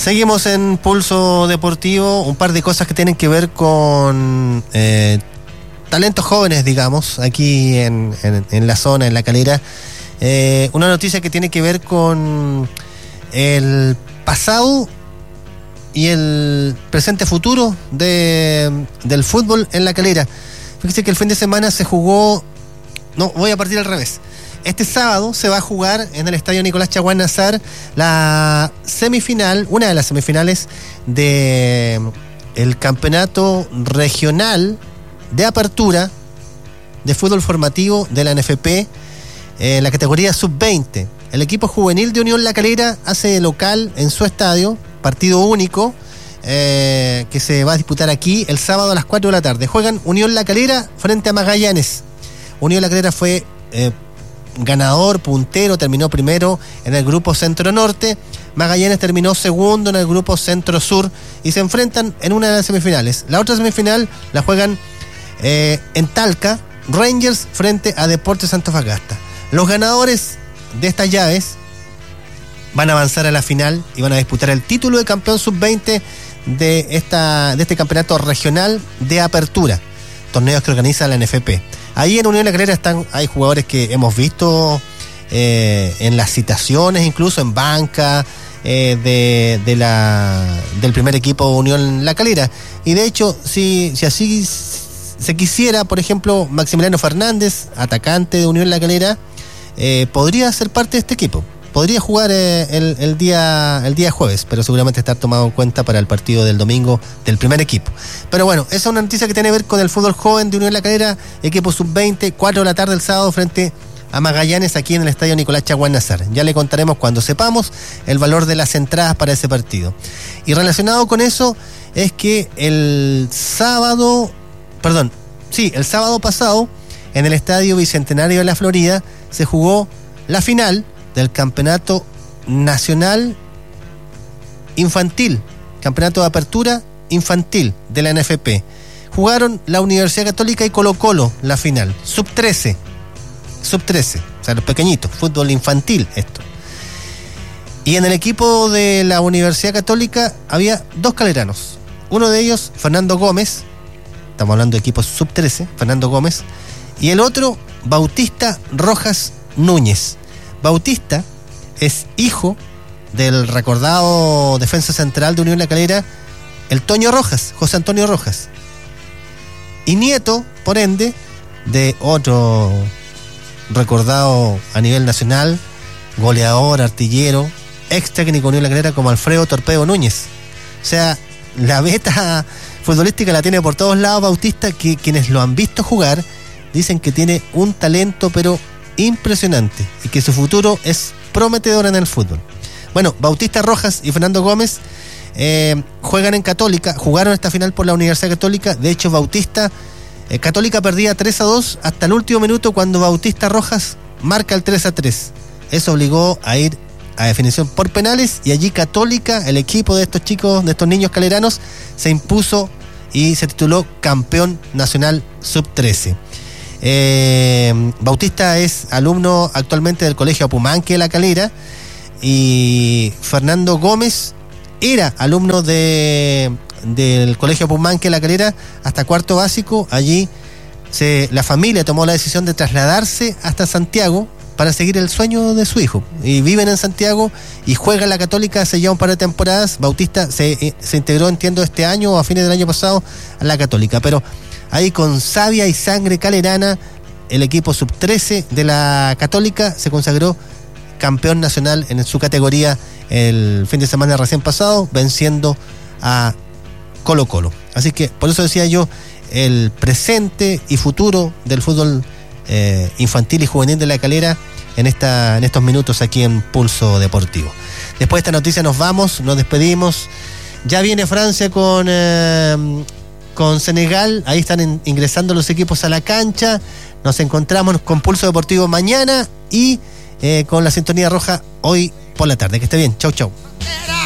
Seguimos en Pulso Deportivo, un par de cosas que tienen que ver con talentos jóvenes, digamos, aquí en la zona, en La Calera. Una noticia que tiene que ver con el pasado y el presente futuro del fútbol en La Calera. Fíjese que el fin de semana se jugó... No, voy a partir al revés. Este sábado se va a jugar en el estadio Nicolás Chaguán Nazar la semifinal, una de las semifinales del campeonato regional de apertura de fútbol formativo de la NFP en la categoría sub-20. El equipo juvenil de Unión La Calera hace local en su estadio, partido único, que se va a disputar aquí el sábado a las 4 de la tarde. Juegan Unión La Calera frente a Magallanes. Unión La Calera fue ganador, puntero, terminó primero en el grupo Centro-Norte. Magallanes terminó segundo en el grupo Centro-Sur y se enfrentan en una de las semifinales. La otra semifinal la juegan en Talca, Rangers frente a Deportes Antofagasta. Los ganadores de estas llaves van a avanzar a la final y van a disputar el título de campeón sub-20 de este campeonato regional de apertura, torneos que organiza la NFP. Ahí en Unión La Calera hay jugadores que hemos visto en las citaciones, incluso en banca del primer equipo Unión La Calera. Y de hecho, si así se quisiera, por ejemplo, Maximiliano Fernández, atacante de Unión La Calera, podría ser parte de este equipo. Podría jugar el día jueves, pero seguramente estar tomado en cuenta para el partido del domingo del primer equipo. Pero bueno, esa es una noticia que tiene que ver con el fútbol joven de Unión La Calera, equipo sub-20, 4 de la tarde el sábado frente a Magallanes aquí en el estadio Nicolás Chaguán Nazar. Ya le contaremos cuando sepamos el valor de las entradas para ese partido. Y relacionado con eso es que el sábado pasado en el estadio Bicentenario de la Florida se jugó la final del campeonato nacional infantil, campeonato de apertura infantil de la NFP. Jugaron la Universidad Católica y Colo-Colo la final, sub-13, o sea, los pequeñitos, fútbol infantil esto. Y en el equipo de la Universidad Católica había 2 caleranos, uno de ellos Fernando Gómez, estamos hablando de equipos sub-13, Fernando Gómez, y el otro Bautista Rojas Núñez. Bautista es hijo del recordado defensa central de Unión La Calera, el Toño Rojas, José Antonio Rojas, y nieto, por ende, de otro recordado a nivel nacional, goleador, artillero, ex técnico de Unión La Calera como Alfredo Torpedo Núñez. O sea, la beta futbolística la tiene por todos lados Bautista, que quienes lo han visto jugar dicen que tiene un talento pero impresionante y que su futuro es prometedor en el fútbol. Bueno, Bautista Rojas y Fernando Gómez juegan en Católica, jugaron esta final por la Universidad Católica. De hecho, Católica perdía 3-2 hasta el último minuto cuando Bautista Rojas marca el 3-3. Eso obligó a ir a definición por penales y allí Católica, el equipo de estos chicos, de estos niños caleranos, se impuso y se tituló campeón nacional sub-13. Bautista es alumno actualmente del Colegio Apumanque de La Calera y Fernando Gómez era alumno del Colegio Apumanque de La Calera hasta cuarto básico. Allí la familia tomó la decisión de trasladarse hasta Santiago para seguir el sueño de su hijo y viven en Santiago y juega en la Católica hace ya un par de temporadas. Bautista se integró, entiendo, este año o a fines del año pasado a la Católica, pero ahí con savia y sangre calerana, el equipo sub-13 de la Católica se consagró campeón nacional en su categoría el fin de semana recién pasado, venciendo a Colo-Colo. Así que por eso decía yo, el presente y futuro del fútbol infantil y juvenil de La Calera en estos minutos aquí en Pulso Deportivo. Después de esta noticia nos vamos, nos despedimos. Ya viene Francia con Senegal, ahí están ingresando los equipos a la cancha. Nos encontramos con Pulso Deportivo mañana y con la sintonía roja hoy por la tarde. Que esté bien, chau.